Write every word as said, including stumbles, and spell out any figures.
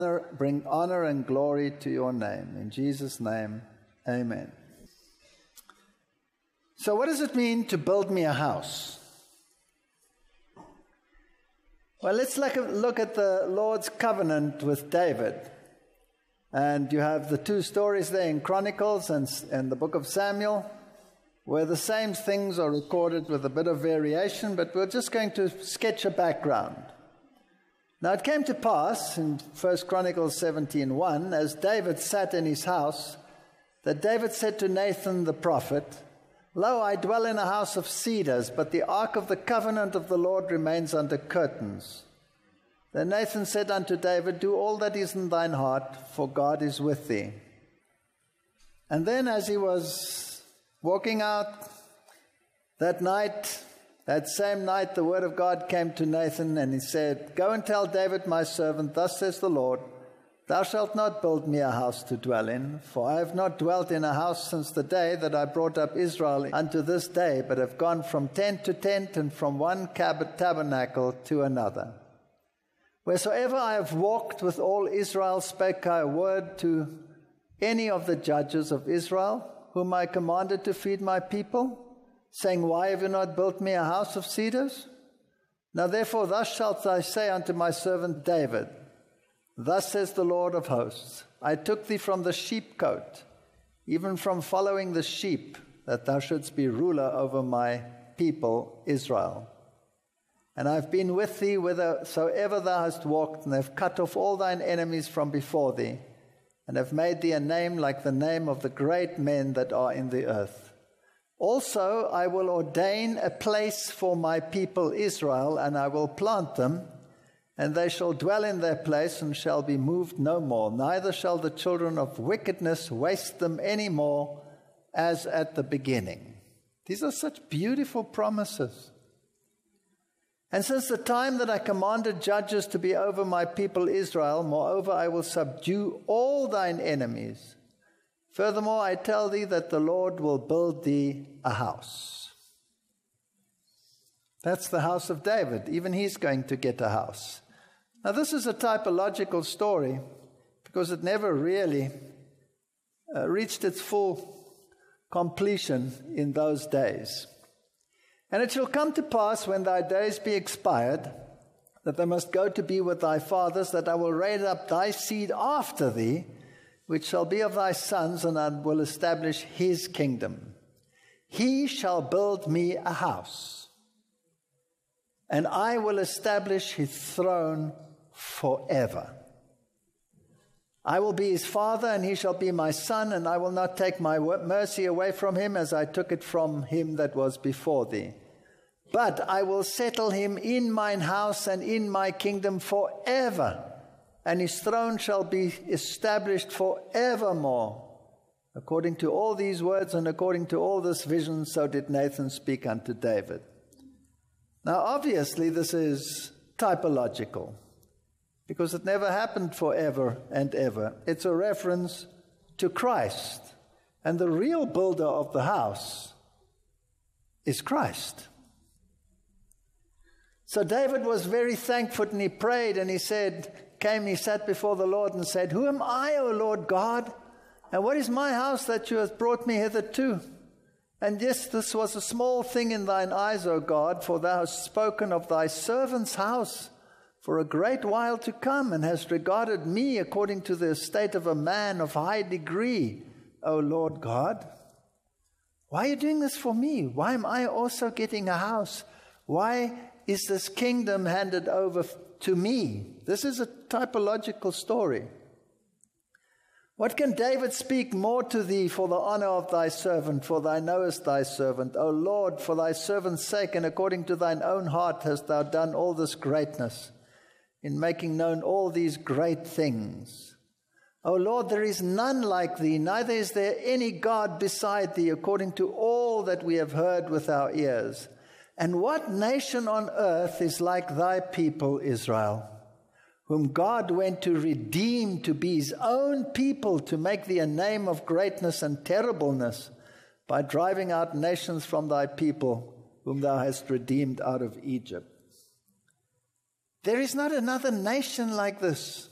bring honor and glory to your name. In Jesus' name, amen. So what does it mean to build me a house? Well, let's look at the Lord's covenant with David. And you have the two stories there in Chronicles and, and the book of Samuel, where the same things are recorded with a bit of variation, but we're just going to sketch a background. Now it came to pass in First Chronicles seventeen one, as David sat in his house, that David said to Nathan the prophet, "Lo, I dwell in a house of cedars, but the ark of the covenant of the Lord remains under curtains." Then Nathan said unto David, "Do all that is in thine heart, for God is with thee." And then as he was walking out that night, that same night, the word of God came to Nathan, and he said, "Go and tell David my servant, thus says the Lord, Thou shalt not build me a house to dwell in, for I have not dwelt in a house since the day that I brought up Israel unto this day, but have gone from tent to tent, and from one tabernacle to another. Wheresoever I have walked with all Israel, spake I a word to any of the judges of Israel, whom I commanded to feed my people, saying, Why have you not built me a house of cedars? Now therefore thus shalt thou say unto my servant David, Thus says the Lord of hosts, I took thee from the sheepcote, even from following the sheep, that thou shouldst be ruler over my people Israel. And I have been with thee whithersoever thou hast walked, and have cut off all thine enemies from before thee, and have made thee a name like the name of the great men that are in the earth. Also I will ordain a place for my people Israel, and I will plant them, and they shall dwell in their place, and shall be moved no more. Neither shall the children of wickedness waste them any more, as at the beginning." These are such beautiful promises. "And since the time that I commanded judges to be over my people Israel, moreover I will subdue all thine enemies. Furthermore, I tell thee that the Lord will build thee a house." That's the house of David. Even he's going to get a house. Now, this is a typological story because it never really uh, reached its full completion in those days. "And it shall come to pass when thy days be expired, that thou must go to be with thy fathers, that I will raise up thy seed after thee, which shall be of thy sons, and I will establish his kingdom. He shall build me a house, and I will establish his throne forever. I will be his father, and he shall be my son, and I will not take my mercy away from him, as I took it from him that was before thee. But I will settle him in mine house and in my kingdom forever, and his throne shall be established forevermore. According to all these words and according to all this vision, so did Nathan speak unto David." Now, obviously, this is typological, because it never happened forever and ever. It's a reference to Christ, and the real builder of the house is Christ. So David was very thankful, and he prayed, and he said, came, he sat before the Lord and said, "Who am I, O Lord God? And what is my house that you have brought me hitherto? And yes, this was a small thing in thine eyes, O God, for thou hast spoken of thy servant's house for a great while to come, and hast regarded me according to the estate of a man of high degree, O Lord God. Why are you doing this for me? Why am I also getting a house? Why is this kingdom handed over to me?" This is a typological story. "What can David speak more to thee for the honor of thy servant? For thou knowest thy servant. O Lord, for thy servant's sake, and according to thine own heart hast thou done all this greatness, in making known all these great things. O Lord, there is none like thee, neither is there any God beside thee, according to all that we have heard with our ears. And what nation on earth is like thy people Israel, whom God went to redeem to be his own people, to make thee a name of greatness and terribleness, by driving out nations from thy people, whom thou hast redeemed out of Egypt." There is not another nation like this.